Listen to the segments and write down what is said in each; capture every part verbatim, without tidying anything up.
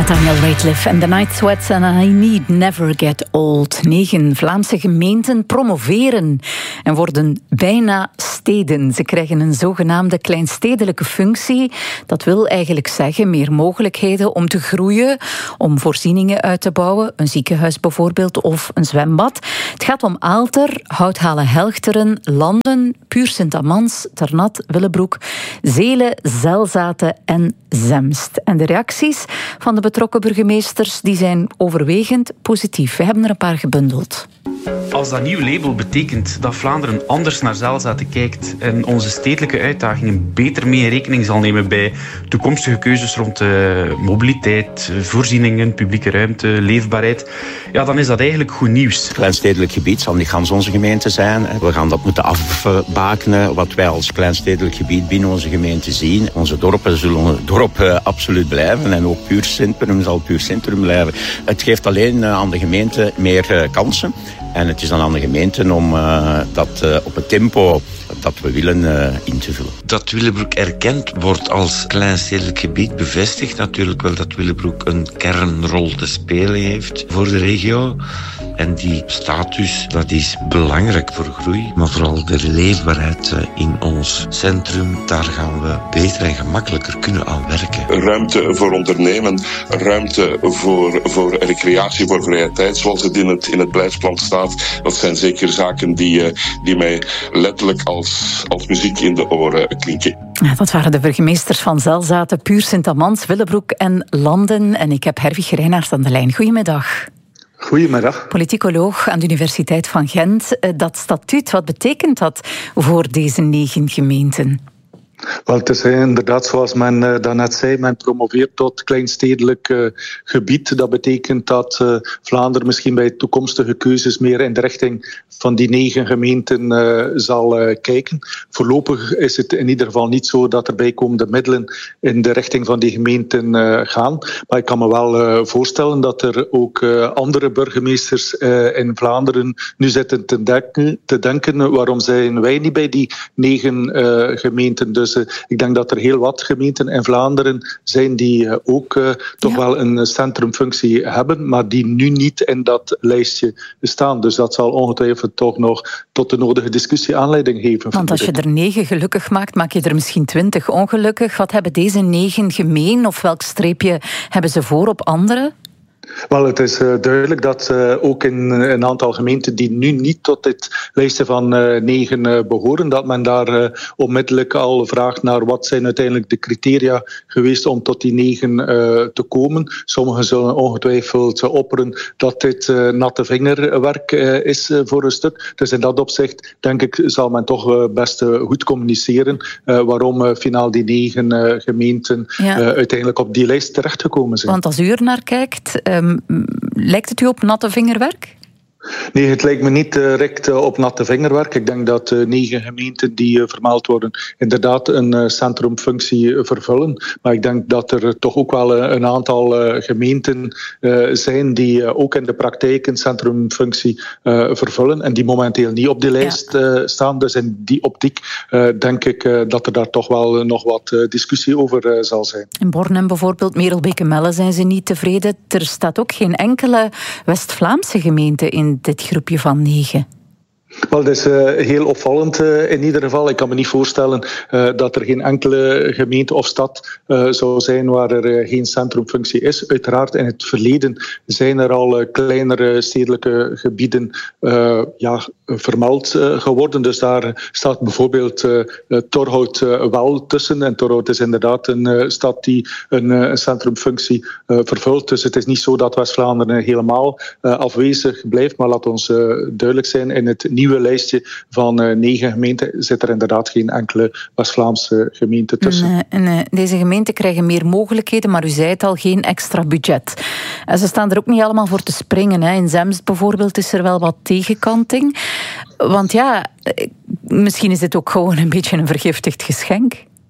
Nathaniel Rateliff en The Night Sweats en I Need Never Get Old. Negen Vlaamse gemeenten promoveren en worden bijna steden. Ze krijgen een zogenaamde kleinstedelijke functie. Dat wil eigenlijk zeggen meer mogelijkheden om te groeien, om voorzieningen uit te bouwen, een ziekenhuis bijvoorbeeld of een zwembad. Het gaat om Aalter, Houthalen-Helchteren, Landen, Puur Sint-Amans, Ternat, Willebroek, Zelen, Zelzaten en Zemst. En de reacties van de betrokken burgemeesters die zijn overwegend positief. We hebben er een paar gebundeld. Als dat nieuw label betekent dat Vlaanderen anders naar Zelzaten kijkt en onze stedelijke uitdagingen beter mee in rekening zal nemen bij toekomstige keuzes rond uh, mobiliteit, voorzieningen, publieke ruimte, leefbaarheid, ja, dan is dat eigenlijk goed nieuws. Kleinstedelijk gebied zal niet gans onze gemeente zijn. We gaan dat moeten afbakenen, wat wij als kleinstedelijk gebied binnen onze gemeente zien. Onze dorpen zullen een dorp uh, absoluut blijven en ook puur centrum zal puur centrum blijven. Het geeft alleen uh, aan de gemeente meer uh, kansen. En het is dan aan de gemeente om uh, dat uh, op het tempo dat we willen uh, in te vullen. Dat Willebroek erkend wordt als kleinstedelijk gebied bevestigt natuurlijk wel dat Willebroek een kernrol te spelen heeft voor de regio. En die status, dat is belangrijk voor groei. Maar vooral de leefbaarheid in ons centrum, daar gaan we beter en gemakkelijker kunnen aan werken. Ruimte voor ondernemen, ruimte voor, voor recreatie, voor vrije tijd, zoals het in het, in het beleidsplan staat. Dat zijn zeker zaken die, die mij letterlijk als, als muziek in de oren klinken. Ja, dat waren de burgemeesters van Zelzaten, Puur Sint-Amans, Willebroek en Landen. En ik heb Herwig Reinaert aan de lijn. Goedemiddag. Goedemiddag. Politicoloog aan de Universiteit van Gent. Dat statuut, wat betekent dat voor deze negen gemeenten? Wel, het is inderdaad, zoals men uh, daarnet zei, men promoveert tot kleinstedelijk uh, gebied. Dat betekent dat uh, Vlaanderen misschien bij toekomstige keuzes meer in de richting van die negen gemeenten uh, zal uh, kijken. Voorlopig is het in ieder geval niet zo dat er bijkomende middelen in de richting van die gemeenten uh, gaan. Maar ik kan me wel uh, voorstellen dat er ook uh, andere burgemeesters uh, in Vlaanderen nu zitten te denken, te denken waarom zijn wij niet bij die negen uh, gemeenten. Dus ik denk dat er heel wat gemeenten in Vlaanderen zijn die ook uh, toch ja. wel een centrumfunctie hebben, maar die nu niet in dat lijstje staan. Dus dat zal ongetwijfeld toch nog tot de nodige discussie aanleiding geven. Want als je er negen gelukkig maakt, maak je er misschien twintig ongelukkig. Wat hebben deze negen gemeen of welk streepje hebben ze voor op anderen? Wel, het is uh, duidelijk dat uh, ook in een aantal gemeenten die nu niet tot dit lijstje van uh, negen uh, behoren, dat men daar uh, onmiddellijk al vraagt naar wat zijn uiteindelijk de criteria geweest om tot die negen uh, te komen. Sommigen zullen ongetwijfeld uh, opperen dat dit uh, natte vingerwerk uh, is uh, voor een stuk. Dus in dat opzicht, denk ik, zal men toch uh, best uh, goed communiceren uh, waarom uh, finaal die negen uh, gemeenten ja. uh, uiteindelijk op die lijst terechtgekomen zijn. Want als u er naar kijkt, Um, lijkt het u op natte vingerwerk? Nee, het lijkt me niet direct uh, op natte vingerwerk. Ik denk dat uh, negen gemeenten die uh, vermeld worden inderdaad een uh, centrumfunctie uh, vervullen. Maar ik denk dat er uh, toch ook wel uh, een aantal uh, gemeenten uh, zijn die uh, ook in de praktijk een centrumfunctie uh, vervullen en die momenteel niet op die lijst ja. uh, staan. Dus in die optiek uh, denk ik uh, dat er daar toch wel uh, nog wat uh, discussie over uh, zal zijn. In Bornem bijvoorbeeld, Merelbeke-Melle zijn ze niet tevreden. Er staat ook geen enkele West-Vlaamse gemeente in dit groepje van negen. Wel, dat is uh, heel opvallend uh, in ieder geval. Ik kan me niet voorstellen uh, dat er geen enkele gemeente of stad uh, zou zijn waar er uh, geen centrumfunctie is. Uiteraard in het verleden zijn er al uh, kleinere stedelijke gebieden uh, ja, vermeld uh, geworden. Dus daar staat bijvoorbeeld uh, uh, Torhout uh, wel tussen. En Torhout is inderdaad een uh, stad die een, uh, een centrumfunctie uh, vervult. Dus het is niet zo dat West-Vlaanderen helemaal uh, afwezig blijft. Maar laat ons uh, duidelijk zijn, in het nieuwe lijstje van uh, negen gemeenten zit er inderdaad geen enkele West-Vlaamse gemeente tussen. En, en, uh, deze gemeenten krijgen meer mogelijkheden, maar u zei het al, geen extra budget. En ze staan er ook niet allemaal voor te springen. Hè. In Zemst bijvoorbeeld is er wel wat tegenkanting. Want ja, misschien is dit ook gewoon een beetje een vergiftigd geschenk.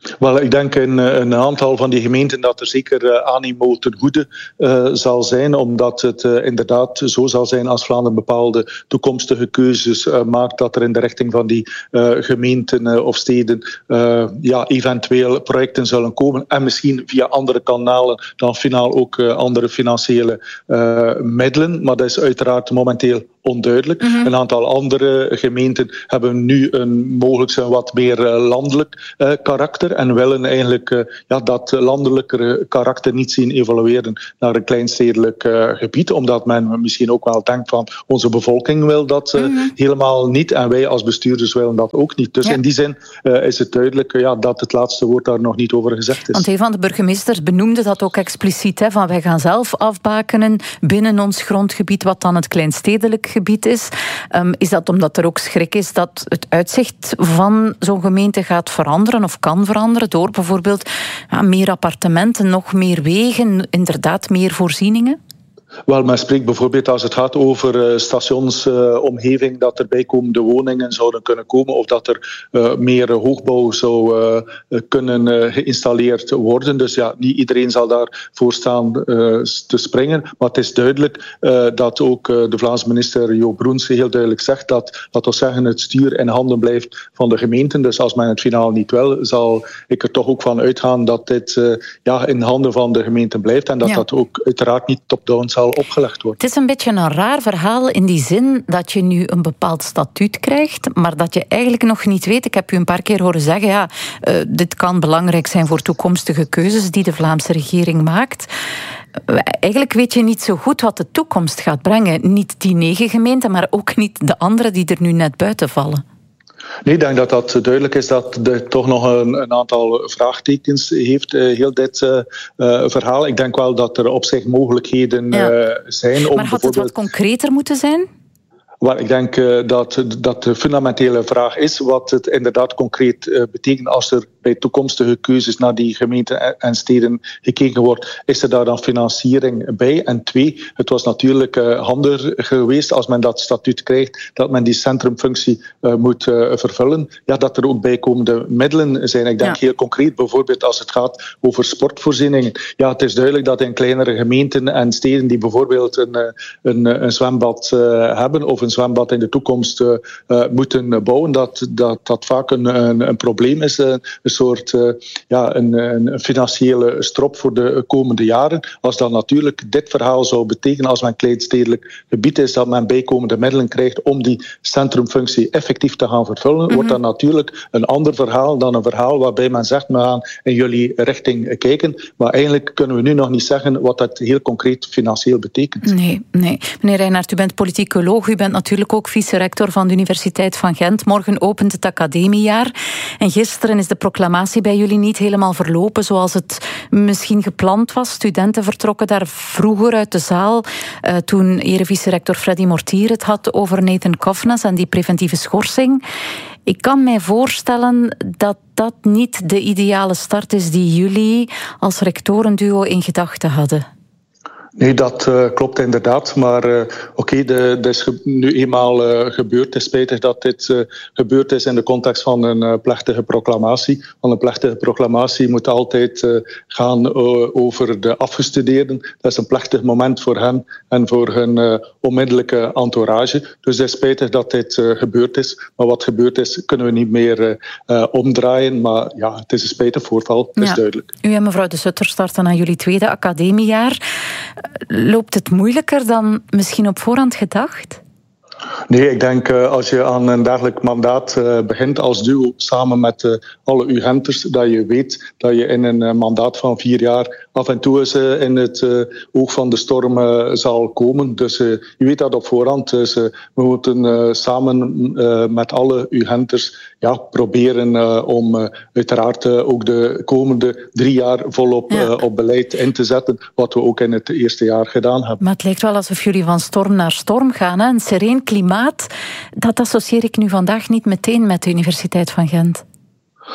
Wel, ik denk in een aantal van die gemeenten dat er zeker uh, animo ten goede uh, zal zijn, omdat het uh, inderdaad zo zal zijn als Vlaanderen bepaalde toekomstige keuzes uh, maakt, dat er in de richting van die uh, gemeenten uh, of steden uh, ja, eventueel projecten zullen komen en misschien via andere kanalen dan finaal ook uh, andere financiële uh, middelen. Maar dat is uiteraard momenteel onduidelijk. Mm-hmm. Een aantal andere gemeenten hebben nu een mogelijk een wat meer uh, landelijk uh, karakter en willen eigenlijk uh, ja, dat landelijke karakter niet zien evolueren naar een kleinstedelijk uh, gebied, omdat men misschien ook wel denkt van onze bevolking wil dat uh, mm-hmm. helemaal niet en wij als bestuurders willen dat ook niet. Dus ja. in die zin uh, is het duidelijk uh, ja, dat het laatste woord daar nog niet over gezegd is. Want een van de burgemeesters benoemde dat ook expliciet, hè, van wij gaan zelf afbakenen binnen ons grondgebied wat dan het kleinstedelijk gebied is. Um, is dat omdat er ook schrik is dat het uitzicht van zo'n gemeente gaat veranderen of kan veranderen door bijvoorbeeld ja, meer appartementen, nog meer wegen, inderdaad meer voorzieningen? Wel, men spreekt bijvoorbeeld als het gaat over uh, stationsomgeving, uh, dat er bijkomende woningen zouden kunnen komen of dat er uh, meer uh, hoogbouw zou uh, kunnen uh, geïnstalleerd worden. Dus ja, niet iedereen zal daarvoor staan uh, te springen. Maar het is duidelijk uh, dat ook uh, de Vlaamse minister Jo Broens heel duidelijk zegt dat, dat wil zeggen, het stuur in handen blijft van de gemeenten. Dus als men het finaal niet wil, zal ik er toch ook van uitgaan dat dit uh, ja, in handen van de gemeenten blijft en dat ja. dat ook uiteraard niet top-down zal opgelegd wordt. Het is een beetje een raar verhaal in die zin dat je nu een bepaald statuut krijgt, maar dat je eigenlijk nog niet weet. Ik heb u een paar keer horen zeggen, ja, uh, dit kan belangrijk zijn voor toekomstige keuzes die de Vlaamse regering maakt. Eigenlijk weet je niet zo goed wat de toekomst gaat brengen. Niet die negen gemeenten, maar ook niet de andere die er nu net buiten vallen. Nee, ik denk dat dat duidelijk is dat er toch nog een, een aantal vraagtekens heeft, uh, heel dit uh, uh, verhaal. Ik denk wel dat er op zich mogelijkheden ja. uh, zijn. Om maar had het wat concreter moeten zijn? Maar ik denk uh, dat, dat de fundamentele vraag is wat het inderdaad concreet uh, betekent als er bij toekomstige keuzes naar die gemeenten en steden gekeken wordt. Is er daar dan financiering bij? En twee, het was natuurlijk uh, handiger geweest als men dat statuut krijgt, dat men die centrumfunctie uh, moet uh, vervullen. Ja, dat er ook bijkomende middelen zijn. Ik denk ja. heel concreet, bijvoorbeeld als het gaat over sportvoorzieningen. Ja, het is duidelijk dat in kleinere gemeenten en steden die bijvoorbeeld een, een, een zwembad uh, hebben of een zwembad in de toekomst uh, uh, moeten bouwen, dat dat, dat vaak een, een, een probleem is. Uh, een soort uh, ja, een, een financiële strop voor de komende jaren. Als dan natuurlijk dit verhaal zou betekenen, als men een kleinstedelijk gebied is, dat men bijkomende middelen krijgt om die centrumfunctie effectief te gaan vervullen, mm-hmm. wordt dat natuurlijk een ander verhaal dan een verhaal waarbij men zegt, we gaan in jullie richting kijken. Maar eigenlijk kunnen we nu nog niet zeggen wat dat heel concreet financieel betekent. Nee, nee. Meneer Reynaert, u bent politicoloog, u bent natuurlijk ook vice-rector van de Universiteit van Gent. Morgen opent het academiejaar. En gisteren is de proclamatie bij jullie niet helemaal verlopen zoals het misschien gepland was. Studenten vertrokken daar vroeger uit de zaal uh, toen ere-vice-rector Freddy Mortier het had over Nathan Kovnes en die preventieve schorsing. Ik kan mij voorstellen dat dat niet de ideale start is die jullie als rectorenduo in gedachten hadden. Nee, dat uh, klopt inderdaad. Maar uh, oké, okay, dat is ge- nu eenmaal uh, gebeurd. Het is spijtig dat dit uh, gebeurd is in de context van een uh, plechtige proclamatie. Want een plechtige proclamatie moet altijd uh, gaan uh, over de afgestudeerden. Dat is een plechtig moment voor hen en voor hun uh, onmiddellijke entourage. Dus het is spijtig dat dit uh, gebeurd is. Maar wat gebeurd is, kunnen we niet meer uh, uh, omdraaien. Maar ja, het is een spijtig voorval, dat is ja. duidelijk. U en mevrouw De Sutter starten aan jullie tweede academiejaar. Loopt het moeilijker dan misschien op voorhand gedacht? Nee, ik denk uh, als je aan een dergelijk mandaat uh, begint als duo samen met uh, alle U Genters, dat je weet dat je in een uh, mandaat van vier jaar af en toe eens uh, in het uh, oog van de storm uh, zal komen. Dus uh, je weet dat op voorhand. Dus uh, we moeten uh, samen uh, met alle U Genters ja, proberen uh, om uh, uiteraard uh, ook de komende drie jaar volop ja. uh, op beleid in te zetten, wat we ook in het eerste jaar gedaan hebben. Maar het lijkt wel alsof jullie van storm naar storm gaan. Hè? Een sereen klimaat, dat associeer ik nu vandaag niet meteen met de Universiteit van Gent.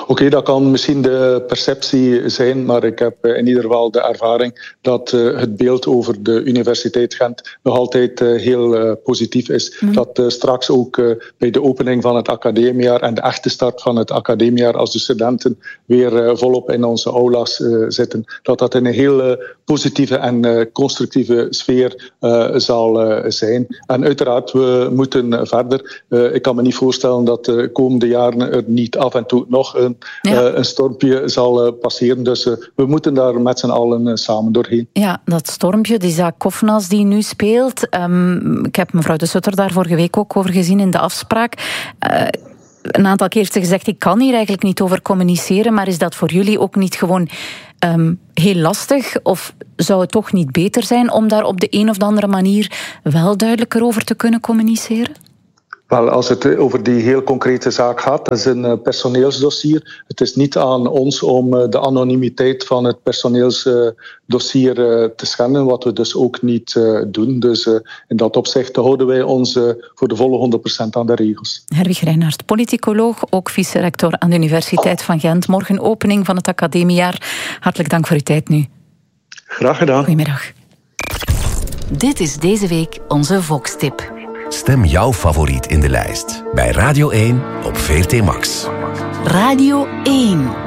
okay, dat kan misschien de perceptie zijn, maar ik heb in ieder geval de ervaring dat uh, het beeld over de Universiteit Gent nog altijd uh, heel uh, positief is. Mm. Dat uh, straks ook uh, bij de opening van het academiejaar en de echte start van het academiejaar, als de studenten weer uh, volop in onze aula's uh, zitten, dat dat in een heel uh, positieve en uh, constructieve sfeer uh, zal uh, zijn. En uiteraard, we moeten verder. Uh, ik kan me niet voorstellen dat de komende jaren er niet af en toe nog een, ja. uh, een stormpje zal uh, passeren. Dus uh, we moeten daar met z'n allen uh, samen doorheen. Ja, dat stormpje, die Isaac Koffnas die nu speelt. Um, ik heb mevrouw De Sutter daar vorige week ook over gezien in de afspraak. Uh, een aantal keer heeft ze gezegd, ik kan hier eigenlijk niet over communiceren, maar is dat voor jullie ook niet gewoon um, heel lastig? Of zou het toch niet beter zijn om daar op de een of andere manier wel duidelijker over te kunnen communiceren? Wel, als het over die heel concrete zaak gaat, dat is een personeelsdossier. Het is niet aan ons om de anonimiteit van het personeelsdossier te schenden, wat we dus ook niet doen. Dus in dat opzicht houden wij ons voor de volle honderd procent aan de regels. Herwig Reinaert, politicoloog, ook vice-rector aan de Universiteit van Gent. Morgen opening van het academiejaar. Hartelijk dank voor uw tijd nu. Graag gedaan. Goedemiddag. Dit is deze week onze Vox-tip. Stem jouw favoriet in de lijst bij Radio één op V R T Max. Radio één.